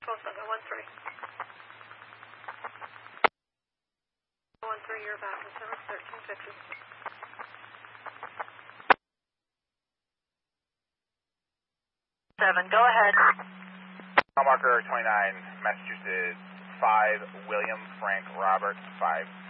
713. 13, you're about in service 1350. 7, go ahead. Mile marker 29, Massachusetts 5, William Frank Robert 5.